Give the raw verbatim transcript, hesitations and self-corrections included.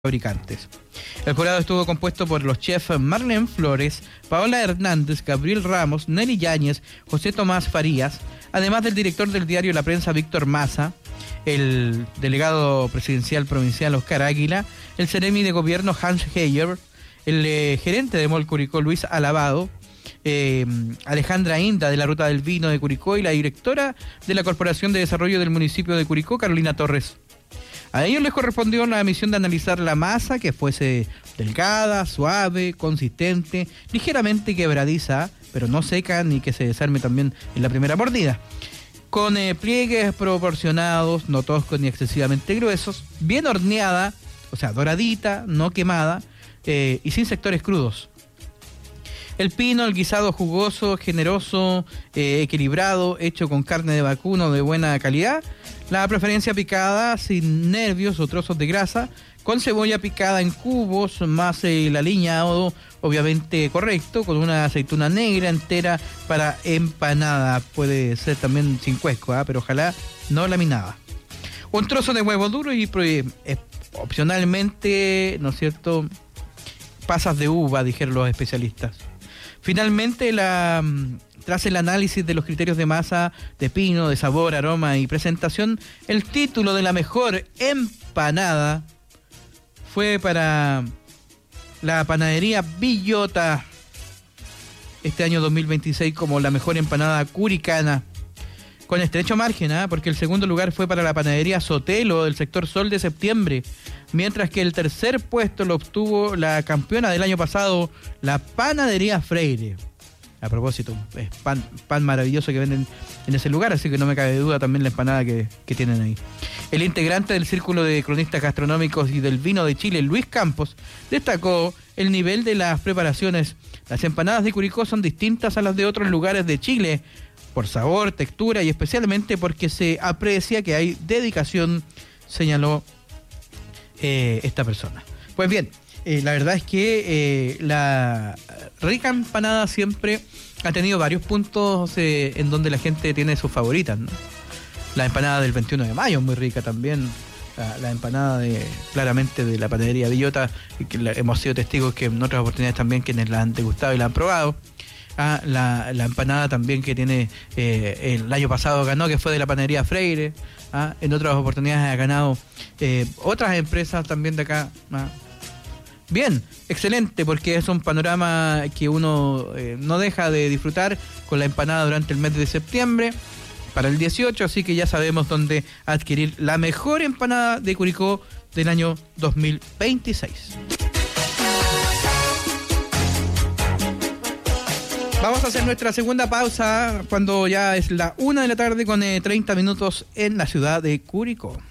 fabricantes. El jurado estuvo compuesto por los chefs Marlene Flores, Paola Hernández, Gabriel Ramos, Nelly Yáñez, José Tomás Farías, además del director del diario La Prensa, Víctor Maza, el delegado presidencial provincial Oscar Águila, el seremi de gobierno Hans Heyer, el eh, gerente de Mall Curicó Luis Alabado, eh, Alejandra Inda de la Ruta del Vino de Curicó y la directora de la Corporación de Desarrollo del municipio de Curicó, Carolina Torres. A ellos les correspondió la misión de analizar la masa, que fuese delgada, suave, consistente, ligeramente quebradiza, pero no seca ni que se desarme también en la primera mordida. Con eh, pliegues proporcionados, no toscos ni excesivamente gruesos, bien horneada, o sea, doradita, no quemada, eh, y sin sectores crudos. El pino, el guisado jugoso, generoso, eh, equilibrado, hecho con carne de vacuno de buena calidad. La preferencia picada, sin nervios o trozos de grasa, con cebolla picada en cubos, más el aliñado, obviamente correcto, con una aceituna negra entera para empanada. Puede ser también sin cuesco, ¿eh? Pero ojalá no laminada. Un trozo de huevo duro y eh, opcionalmente, ¿no es cierto?, pasas de uva, dijeron los especialistas. Finalmente, la, tras el análisis de los criterios de masa, de pino, de sabor, aroma y presentación, el título de la mejor empanada fue para la panadería Villota este año dos mil veintiséis como la mejor empanada curicana, con estrecho margen, ¿eh? Porque el segundo lugar fue para la panadería Sotelo del sector Sol de Septiembre, mientras que el tercer puesto lo obtuvo la campeona del año pasado, la panadería Freire. A propósito, es pan, pan maravilloso que venden en ese lugar, así que no me cabe duda también la empanada que, que tienen ahí. El integrante del Círculo de Cronistas Gastronómicos y del Vino de Chile, Luis Campos, destacó el nivel de las preparaciones. Las empanadas de Curicó son distintas a las de otros lugares de Chile, por sabor, textura y especialmente porque se aprecia que hay dedicación, señaló eh, esta persona. Pues bien, eh, la verdad es que eh, la rica empanada siempre ha tenido varios puntos eh, en donde la gente tiene sus favoritas, ¿no? La empanada del veintiuno de mayo es muy rica también. La, la empanada de claramente de la panadería Villota, que la, hemos sido testigos que en otras oportunidades también quienes la han degustado y la han probado. Ah, la, la empanada también que tiene eh, el año pasado ganó, que fue de la panadería Freire. Ah, en otras oportunidades ha ganado eh, otras empresas también de acá. Ah. Bien, excelente, porque es un panorama que uno eh, no deja de disfrutar con la empanada durante el mes de septiembre para el dieciocho, así que ya sabemos dónde adquirir la mejor empanada de Curicó del año dos mil veintiséis. Vamos a hacer nuestra segunda pausa cuando ya es la una de la tarde con eh, treinta minutos en la ciudad de Curicó.